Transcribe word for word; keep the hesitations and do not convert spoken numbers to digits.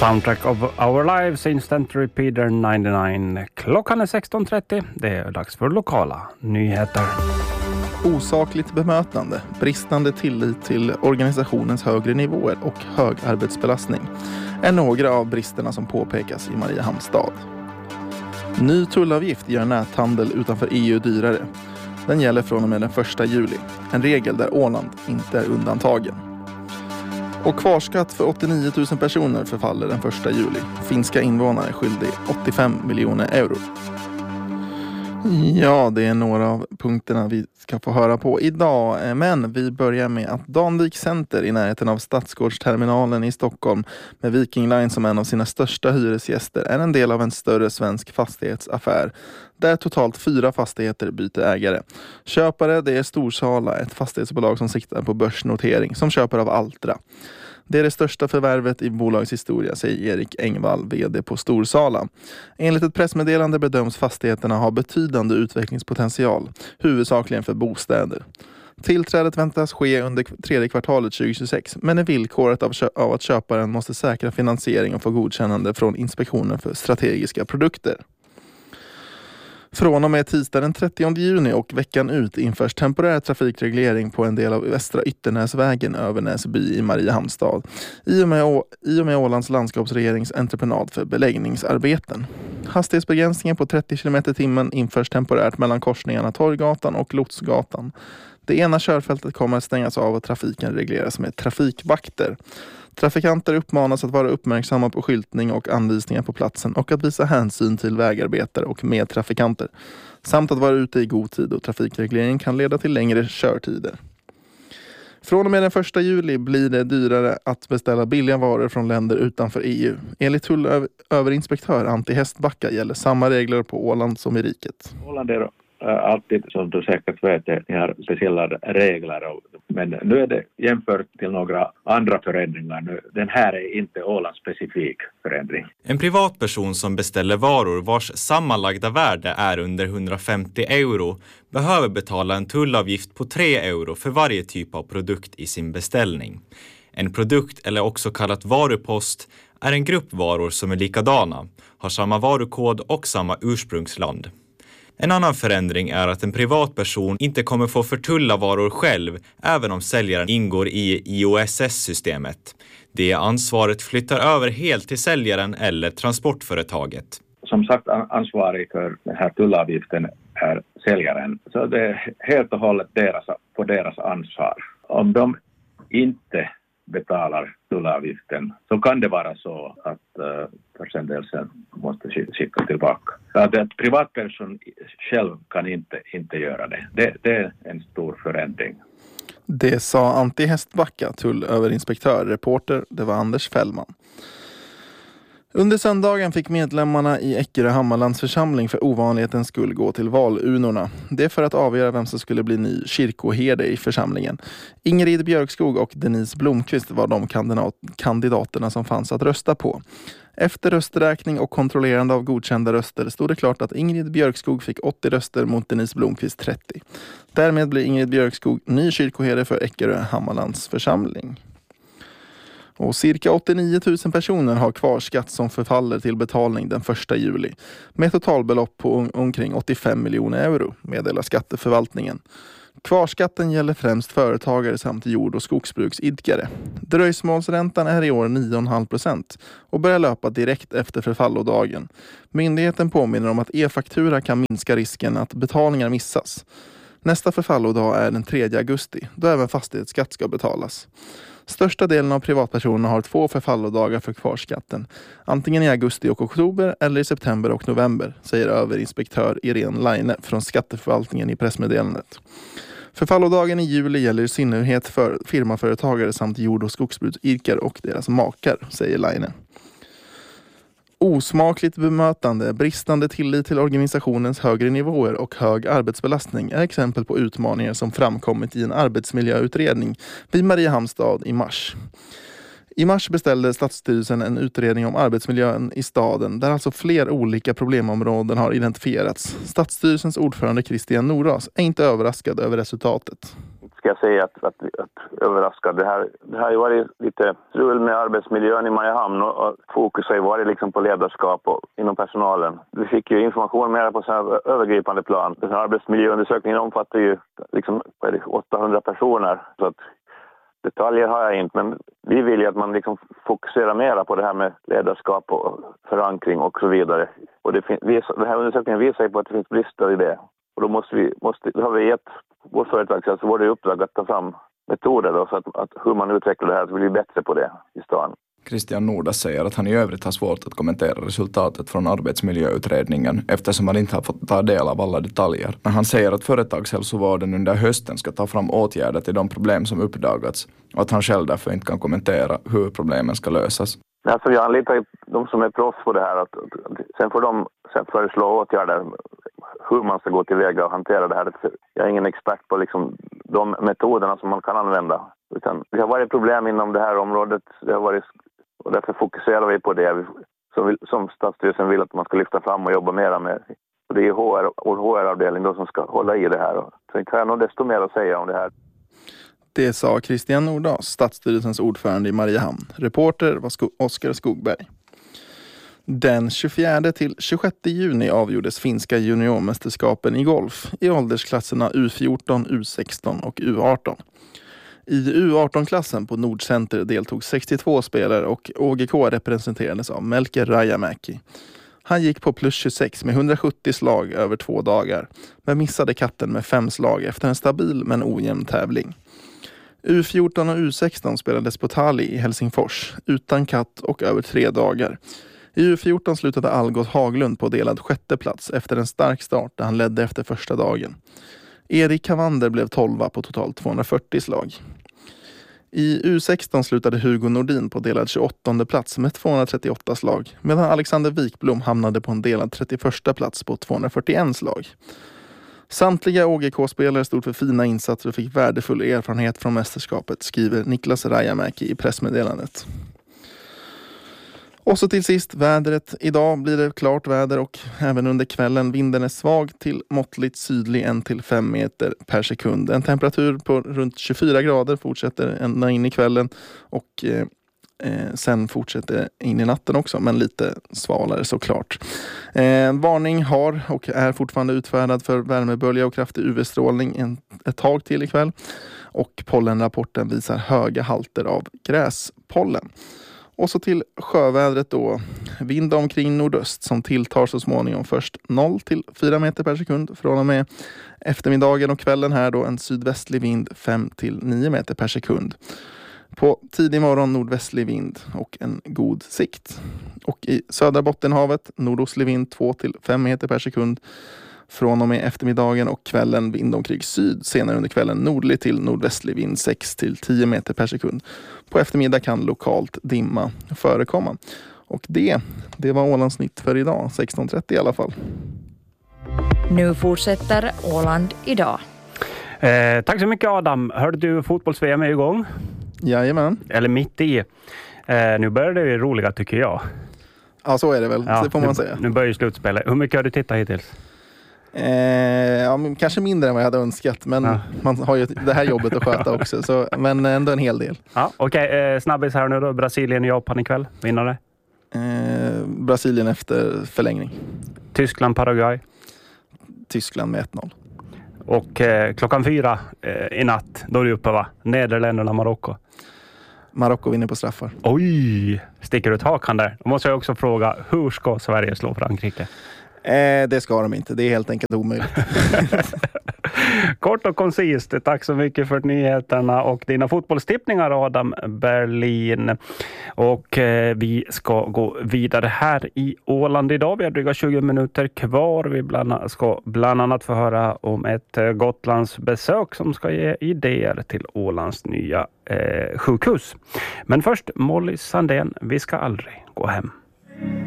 Soundtrack of Our Lives, Instant Repeater nittionio. Klockan är sexton trettio. Det är dags för lokala nyheter. Osakligt bemötande, bristande tillit till organisationens högre nivåer och hög arbetsbelastning är några av bristerna som påpekas i Mariehamnstad. Ny tullavgift gör näthandel utanför E U dyrare. Den gäller från och med den första juli. En regel där Åland inte är undantagen. Och kvarskatt för åttionio tusen personer förfaller den första juli. Finska invånare är skyldig åttiofem miljoner euro. Ja, det är några av punkterna vi ska få höra på idag. Men vi börjar med att Danvik Center i närheten av Stadsgårdsterminalen i Stockholm med Viking Line som en av sina största hyresgäster är en del av en större svensk fastighetsaffär där totalt fyra fastigheter byter ägare. Köpare, det är Storsala, ett fastighetsbolag som siktar på börsnotering som köper av Altra. Det är det största förvärvet i bolagets historia, säger Erik Engvall, vd på Storsala. Enligt ett pressmeddelande bedöms fastigheterna ha betydande utvecklingspotential, huvudsakligen för bostäder. Tillträdet väntas ske under tredje kvartalet tjugohundratjugosex, men är villkoret av, kö- av att köparen måste säkra finansiering och få godkännande från Inspektionen för strategiska produkter. Från och med tisdag den trettionde juni och veckan ut införs temporär trafikreglering på en del av Västra Ytternäsvägen över Näsby i Mariehamnstad i och med, Å- i och med Ålands landskapsregerings entreprenad för beläggningsarbeten. Hastighetsbegränsningen på trettio kilometer i timmen införs temporärt mellan korsningarna Torggatan och Lotsgatan. Det ena körfältet kommer att stängas av och trafiken regleras med trafikvakter. Trafikanter uppmanas att vara uppmärksamma på skyltning och anvisningar på platsen och att visa hänsyn till vägarbetare och medtrafikanter. Samt att vara ute i god tid och trafikreglering kan leda till längre körtider. Från och med den första juli blir det dyrare att beställa billiga varor från länder utanför E U. Enligt tullöverinspektör Antti Hestbacka gäller samma regler på Åland som i riket. Åland är alltid, som du säkert vet, ni har speciella regler. Men nu är det jämfört till några andra förändringar. Nu, den här är inte Ålands specifik förändring. En privatperson som beställer varor vars sammanlagda värde är under hundrafemtio euro behöver betala en tullavgift på tre euro för varje typ av produkt i sin beställning. En produkt, eller också kallat varupost, är en grupp varor som är likadana, har samma varukod och samma ursprungsland. En annan förändring är att en privatperson inte kommer få förtulla varor själv även om säljaren ingår i I O S S-systemet. Det ansvaret flyttar över helt till säljaren eller transportföretaget. Som sagt, ansvarig för den här tullavgiften är säljaren. Så det är helt och hållet deras, på deras ansvar. Om de inte betalar tullavgiften så kan det vara så att uh, försändelsen måste skicka tillbaka. Att en privatperson själv kan inte, inte göra det. det. Det är en stor förändring. Det sa Antti Hestbacka, tullöverinspektör, reporter, det var Anders Fällman. Under söndagen fick medlemmarna i Eckerö Hammarlands församling för ovanlighetens skull gå till valurnorna. Det är för att avgöra vem som skulle bli ny kyrkoherde i församlingen. Ingrid Björkskog och Denise Blomqvist var de kandidaterna som fanns att rösta på. Efter rösträkning och kontrollerande av godkända röster stod det klart att Ingrid Björkskog fick åttio röster mot Denise Blomqvist trettio. Därmed blir Ingrid Björkskog ny kyrkoherde för Eckerö Hammarlands församling. Och cirka åttionio tusen personer har kvarskatt som förfaller till betalning den första juli. Med ett totalbelopp på omkring åttiofem miljoner euro, meddelar skatteförvaltningen. Kvarskatten gäller främst företagare samt jord- och skogsbruksidkare. Dröjsmålsräntan är i år nio komma fem procent och börjar löpa direkt efter förfallodagen. Myndigheten påminner om att e-faktura kan minska risken att betalningar missas. Nästa förfallodag är den tredje augusti, då även fastighetsskatt ska betalas. Största delen av privatpersonerna har två förfallodagar för kvarskatten, antingen i augusti och oktober eller i september och november, säger överinspektör Irene Laine från skatteförvaltningen i pressmeddelandet. Förfallodagen i juli gäller i synnerhet för firmaföretagare samt jord- och skogsbruksidkare och deras makar, säger Laine. Osmakligt bemötande, bristande tillit till organisationens högre nivåer och hög arbetsbelastning är exempel på utmaningar som framkommit i en arbetsmiljöutredning vid Mariehamnstad i mars. I mars beställde Stadsstyrelsen en utredning om arbetsmiljön i staden där alltså fler olika problemområden har identifierats. Stadsstyrelsens ordförande Christian Noras är inte överraskad över resultatet. ska jag säga att, att, att överraskad. Det, här, det har ju varit lite strul med arbetsmiljön i Mariehamn och, och fokus har ju varit liksom på ledarskap och inom personalen. Vi fick ju information mer på så här övergripande plan. Den här arbetsmiljöundersökningen omfattar ju liksom åttahundra personer, så att detaljer har jag inte, men vi vill ju att man liksom fokuserar mer på det här med ledarskap och förankring och så vidare. Och det, fin- den här undersökningen visar ju på att det finns brister i det. Och då måste vi, måste, då har vi gett vårt företag, alltså vårt uppdrag att ta fram metoder då, så att, att hur man utvecklar det här så blir bättre på det i stan. Christian Nordas säger att han i övrigt har svårt att kommentera resultatet från arbetsmiljöutredningen eftersom han inte har fått ta del av alla detaljer. Men han säger att företagshälsovården under hösten ska ta fram åtgärder till de problem som uppdagats och att han själv därför inte kan kommentera hur problemen ska lösas. Alltså jag anlitar de som är proffs på det här. Att, sen får de sen föreslå åtgärder hur man ska gå tillväga och hantera det här. Jag är ingen expert på liksom de metoderna som man kan använda. Utan det har varit problem inom det här området. Det har varit, och därför fokuserar vi på det som, vill, som Stadsstyrelsen vill att man ska lyfta fram och jobba mera med. Och det är H R, och H R-avdelning då som ska hålla i det här. Så inte har jag nog desto mer att säga om det här. Det sa Christian Nordas, Stadsstyrelsens ordförande i Mariehamn. Reporter var Sko- Oskar Skogberg. Den tjugofjärde till tjugosjätte juni avgjordes finska juniormästerskapen i golf i åldersklasserna U fjorton, U sexton och U arton. I U arton-klassen på Nordcenter deltog sextiotvå spelare och O G K representerades av Melker Rajamäki. Han gick på plus tjugosex med hundrasjuttio slag över två dagar, men missade katten med fem slag efter en stabil men ojämn tävling. U fjorton och U sexton spelades på Tali i Helsingfors, utan katt och över tre dagar. I U fjorton slutade Algot Haglund på delad sjätte plats efter en stark start där han ledde efter första dagen. Erik Kavander blev tolva på totalt tvåhundrafyrtio slag. I U sexton slutade Hugo Nordin på delad tjugoåttonde plats med tvåhundratrettioåtta slag, medan Alexander Wikblom hamnade på en delad trettioförsta plats på tvåhundrafyrtioen slag. Samtliga O G K-spelare stod för fina insatser och fick värdefull erfarenhet från mästerskapet, skriver Niklas Rajamäki i pressmeddelandet. Och så till sist vädret. Idag blir det klart väder och även under kvällen vinden är svag till måttligt sydlig en till fem meter per sekund. En temperatur på runt tjugofyra grader fortsätter ända in i kvällen och eh, eh, sen fortsätter in i natten också, men lite svalare såklart. Eh, varning har och är fortfarande utfärdad för värmebölja och kraftig U V-strålning en, ett tag till ikväll. Och pollenrapporten visar höga halter av gräspollen. Och så till sjövädret då. Vind omkring nordöst som tilltar så småningom först noll till fyra meter per sekund. Från och med eftermiddagen och kvällen här då en sydvästlig vind fem till nio meter per sekund. På tidig morgon nordvästlig vind och en god sikt. Och i södra Bottenhavet nordostlig vind två till fem meter per sekund. Från och med eftermiddagen och kvällen vind omkring syd. Senare under kvällen nordlig till nordvästlig vind sex till tio meter per sekund. På eftermiddag kan lokalt dimma förekomma. Och det, det var Ålands nytt för idag, sexton trettio i alla fall. Nu fortsätter Åland idag. Eh, tack så mycket Adam. Hörde du fotbolls-V M är igång? Jajamän. Eller mitt i. Eh, nu börjar det ju roliga tycker jag. Ja, så är det väl. Ja, det får man nu, säga. Nu börjar ju slutspelet. Hur mycket har du tittat hittills? Eh, ja, kanske mindre än vad jag hade önskat, men ja. Man har ju det här jobbet att sköta också, så, men ändå en hel del. Ja, okej, okay. eh, snabbis här nu då. Brasilien och Japan ikväll. Vinnare? Eh, Brasilien efter förlängning. Tyskland, Paraguay? Tyskland med ett noll. Och eh, klockan fyra eh, i natt, då är du uppe va? Nederländerna, Marocko. Marocko vinner på straffar. Oj, sticker du ut hakan där? Då måste jag också fråga, hur ska Sverige slå Frankrike? Eh, det ska de inte. Det är helt enkelt omöjligt. Kort och koncist. Tack så mycket för nyheterna och dina fotbollstippningar Adam Berlin. Och eh, vi ska gå vidare här i Åland idag. Vi har dryga tjugo minuter kvar. Vi bland, ska bland annat få höra om ett eh, Gotlands besök som ska ge idéer till Ålands nya eh, sjukhus. Men först Molly Sandén, vi ska aldrig gå hem.